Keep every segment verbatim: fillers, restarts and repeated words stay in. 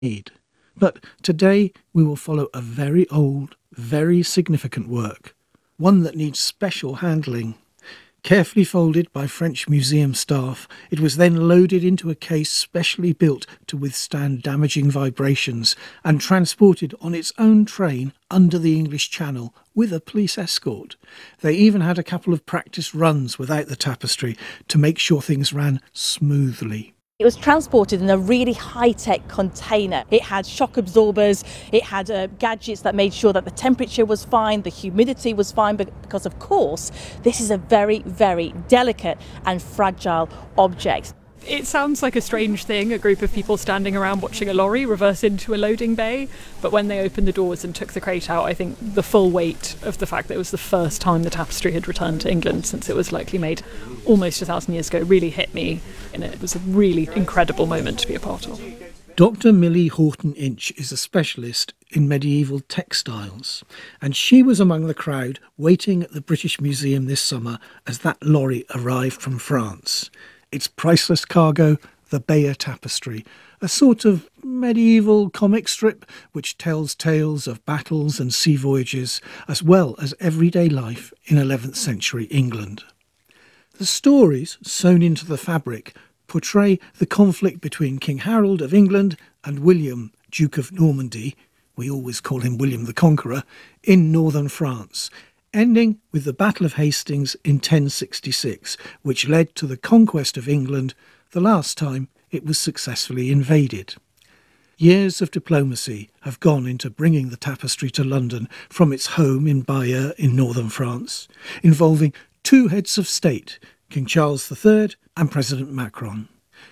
need. But today we will follow a very old, very significant work, one that needs special handling. Carefully folded by French museum staff, it was then loaded into a case specially built to withstand damaging vibrations and transported on its own train under the English Channel with a police escort. They even had a couple of practice runs without the tapestry to make sure things ran smoothly. It was transported in a really high-tech container. It had shock absorbers, it had uh, gadgets that made sure that the temperature was fine, the humidity was fine, because of course this is a very, very delicate and fragile object. It sounds like a strange thing, a group of people standing around watching a lorry reverse into a loading bay, but when they opened the doors and took the crate out, I think the full weight of the fact that it was the first time the tapestry had returned to England since it was likely made almost a thousand years ago really hit me, and it was a really incredible moment to be a part of. Doctor Millie Horton Inch is a specialist in medieval textiles, and she was among the crowd waiting at the British Museum this summer as that lorry arrived from France. Its priceless cargo, the Bayeux Tapestry, a sort of medieval comic strip which tells tales of battles and sea voyages, as well as everyday life in eleventh century England. The stories, sewn into the fabric, portray the conflict between King Harold of England and William, Duke of Normandy, we always call him William the Conqueror, in northern France, ending with the Battle of Hastings in ten sixty-six, which led to the conquest of England, the last time it was successfully invaded. Years of diplomacy have gone into bringing the tapestry to London from its home in Bayeux in northern France, involving two heads of state, King Charles the Third and President Macron.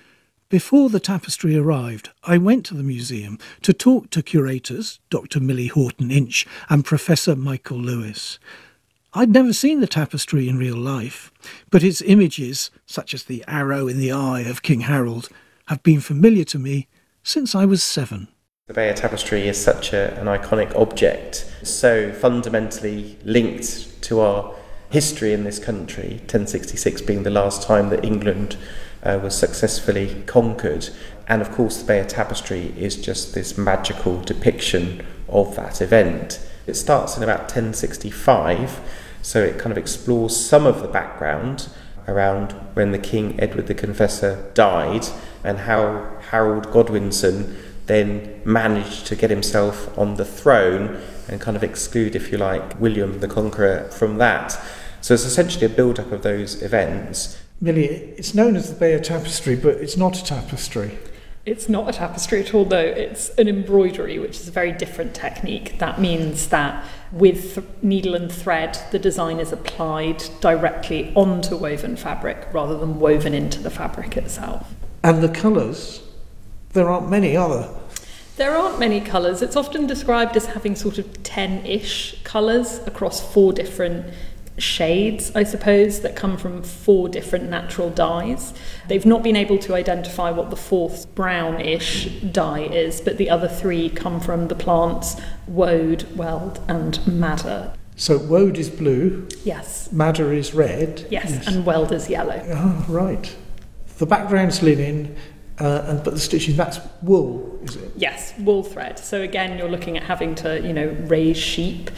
Before the tapestry arrived, I went to the museum to talk to curators, Doctor Millie Horton Inch and Professor Michael Lewis. I'd never seen the tapestry in real life, but its images, such as the arrow in the eye of King Harold, have been familiar to me since I was seven. The Bayeux Tapestry is such a, an iconic object, so fundamentally linked to our history in this country, ten sixty-six being the last time that England uh, was successfully conquered. And of course the Bayeux Tapestry is just this magical depiction of that event. It starts in about ten sixty-five, so it kind of explores some of the background around when the King Edward the Confessor died and how Harold Godwinson then managed to get himself on the throne and kind of exclude, if you like, William the Conqueror from that. So it's essentially a build-up of those events. Millie, it's known as the Bayeux Tapestry, but it's not a tapestry. It's not a tapestry at all, though. It's an embroidery, which is a very different technique. That means that with th- needle and thread, the design is applied directly onto woven fabric rather than woven into the fabric itself. And the colours, there aren't many, are there? There aren't many colours. It's often described as having sort of ten-ish colours across four different shades, I suppose, that come from four different natural dyes. They've not been able to identify what the fourth brownish dye is, but the other three come from the plants woad, weld and madder. So woad is blue. Yes. Madder is red. Yes, yes. And weld is yellow. Oh, right. The background's linen, uh, and but the stitching, that's wool, is it? Yes, wool thread. So again, you're looking at having to, you know, raise sheep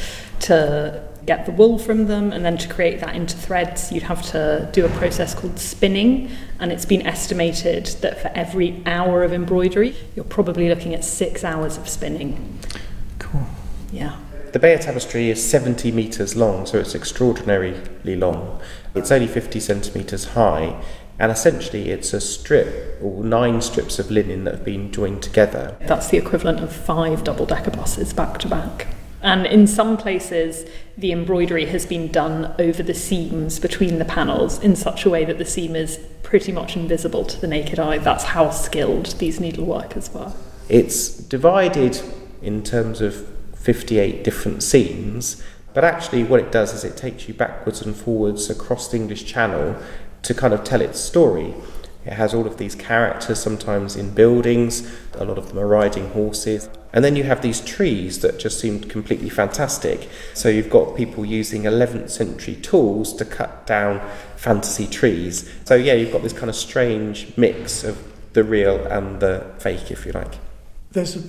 to get the wool from them, and then to create that into threads you'd have to do a process called spinning, and it's been estimated that for every hour of embroidery you're probably looking at six hours of spinning. Cool. Yeah. The Bayeux Tapestry is seventy metres long, so it's extraordinarily long. It's only fifty centimetres high, and essentially it's a strip, or nine strips of linen that have been joined together. That's the equivalent of five double-decker buses back to back. And in some places, the embroidery has been done over the seams between the panels in such a way that the seam is pretty much invisible to the naked eye. That's how skilled these needleworkers were. It's divided in terms of fifty-eight different seams, but actually what it does is it takes you backwards and forwards across the English Channel to kind of tell its story. It has all of these characters, sometimes in buildings, a lot of them are riding horses. And then you have these trees that just seemed completely fantastic. So you've got people using eleventh century tools to cut down fantasy trees. So yeah, you've got this kind of strange mix of the real and the fake, if you like. There's